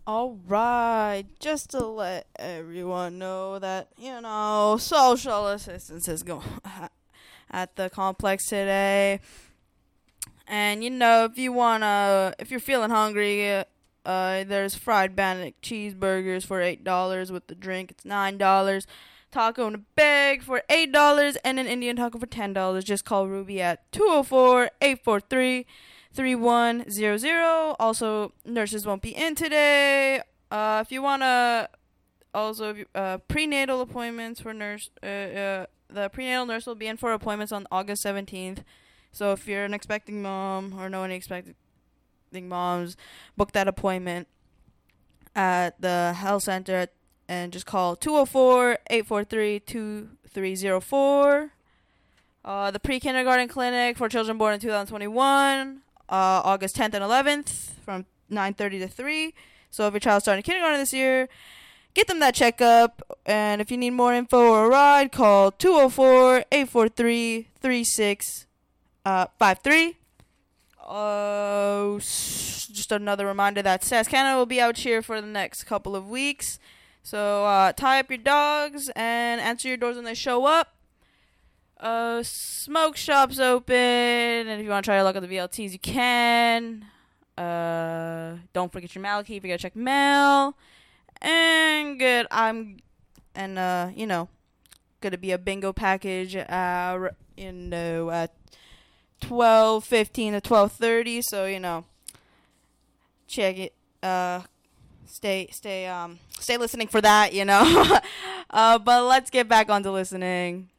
All right, just to let everyone know that, social assistance is going at the complex today. And, if you're feeling hungry, there's fried bandit cheeseburgers for $8 with the drink. It's $9. Taco in a bag for $8 and an Indian taco for $10. Just call Ruby at 204-843-3100. Also, nurses won't be in today. If you want to, also, prenatal appointments for the prenatal nurse will be in for appointments on August 17th. So if you're an expecting mom or know any expecting moms, book that appointment at the health center and just call 204-843-2304. The pre-kindergarten clinic for children born in 2021, August 10th and 11th from 9:30 to 3. So if your child's starting kindergarten this year, get them that checkup. And if you need more info or a ride, call 204-843-3653. Just another reminder that Canada will be out here for the next couple of weeks. So tie up your dogs and answer your doors when they show up. Smoke shop's open, and if you want to try your luck at the VLTs, you can. Don't forget your mail key if you gotta check mail. And gonna be a bingo package at 12:15 to 12:30. So check it. Stay listening for that. But let's get back onto listening.